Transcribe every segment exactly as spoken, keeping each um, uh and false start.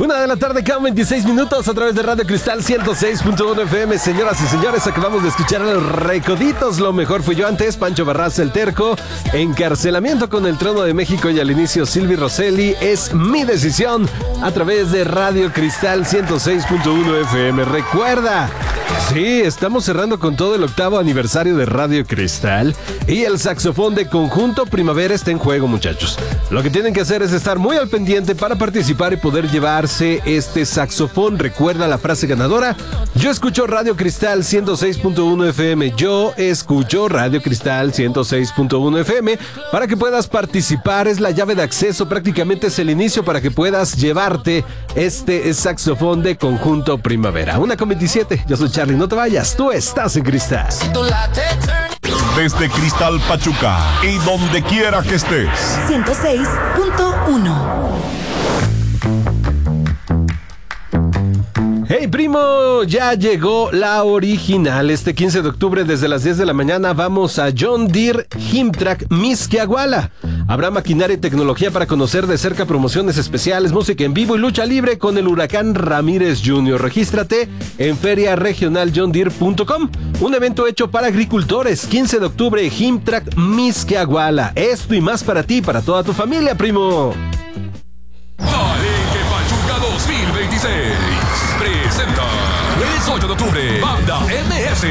Una de la tarde, cada veintiséis minutos a través de Radio Cristal ciento seis punto uno F M. Señoras y señores, acabamos de escuchar a los Recoditos. Lo mejor fui yo antes, Pancho Barraza, el terco. Encarcelamiento con el Trono de México y al inicio Silvi Rosselli. Es mi decisión a través de Radio Cristal ciento seis punto uno F M. Recuerda, sí, estamos cerrando con todo el octavo aniversario de Radio Cristal y el saxofón de Conjunto Primavera está en juego, muchachos. Lo que tienen que hacer es estar muy al pendiente para participar y poder llevarse este saxofón. Recuerda la frase ganadora: yo escucho Radio Cristal ciento seis punto uno F M. Yo escucho Radio Cristal ciento seis punto uno F M. Para que puedas participar, es la llave de acceso, prácticamente es el inicio para que puedas llevarte este saxofón de Conjunto Primavera. Una con veintisiete, yo soy Charlie, no te vayas, tú estás en Cristal. Desde Cristal Pachuca y donde quiera que estés. ciento seis punto uno. Hey primo, ya llegó la original. Este quince de octubre desde las diez de la mañana vamos a John Deere Himtrack Mixquiahuala. Habrá maquinaria y tecnología para conocer de cerca, promociones especiales, música en vivo y lucha libre con el Huracán Ramírez junior Regístrate en feria regional john deere punto com. Un evento hecho para agricultores. quince de octubre, Himtrack Mixquiahuala. Esto y más para ti, para toda tu familia, primo. Palenque Pachuca dos mil veintiséis presenta el ocho de octubre Banda M S.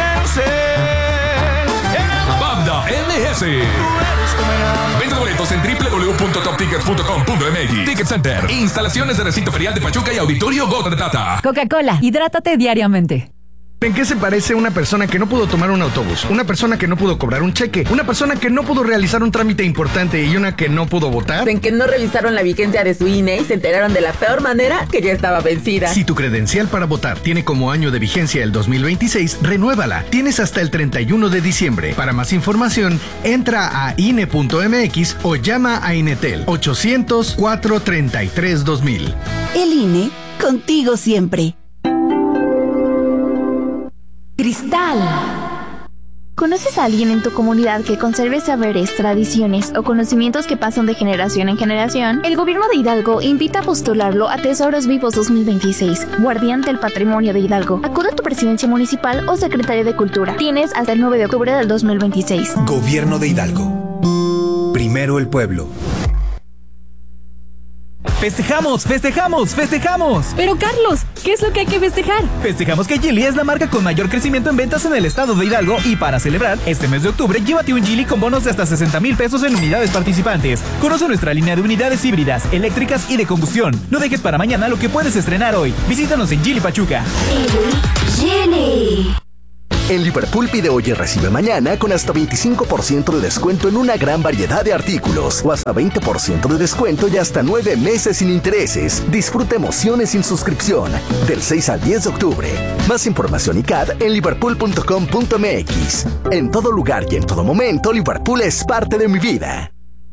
Banda M S. Venta de boletos en doble u doble u doble u punto top tickets punto com punto m x. Ticket Center, instalaciones de recinto ferial de Pachuca y Auditorio Gota de Plata. Coca-Cola, hidrátate diariamente. ¿En qué se parece una persona que no pudo tomar un autobús? Una persona que no pudo cobrar un cheque, una persona que no pudo realizar un trámite importante y una que no pudo votar. En que no revisaron la vigencia de su I N E y se enteraron de la peor manera que ya estaba vencida. Si tu credencial para votar tiene como año de vigencia el dos mil veintiséis, renuévala. Tienes hasta el treinta y uno de diciembre. Para más información, entra a I N E punto m x o llama a Inetel ochocientos, cuatrocientos treinta y tres, dos mil. El I N E, contigo siempre. Cristal. ¿Conoces a alguien en tu comunidad que conserve saberes, tradiciones o conocimientos que pasan de generación en generación? El gobierno de Hidalgo invita a postularlo a Tesoros Vivos dos mil veintiséis, guardián del patrimonio de Hidalgo. Acude a tu presidencia municipal o secretaria de Cultura. Tienes hasta el nueve de octubre del dos mil veintiséis. Gobierno de Hidalgo. Primero el pueblo. ¡Festejamos, festejamos, festejamos! Pero Carlos, ¿qué es lo que hay que festejar? Festejamos que Geely es la marca con mayor crecimiento en ventas en el estado de Hidalgo y para celebrar, este mes de octubre, llévate un Geely con bonos de hasta sesenta mil pesos en unidades participantes. Conoce nuestra línea de unidades híbridas, eléctricas y de combustión. No dejes para mañana lo que puedes estrenar hoy. Visítanos en Geely Pachuca. Geely. En Liverpool pide hoy y recibe mañana con hasta veinticinco por ciento de descuento en una gran variedad de artículos o hasta veinte por ciento de descuento y hasta nueve meses sin intereses. Disfruta emociones sin suscripción del seis al diez de octubre. Más información y C A D en liverpool punto com punto m x. En todo lugar y en todo momento, Liverpool es parte de mi vida.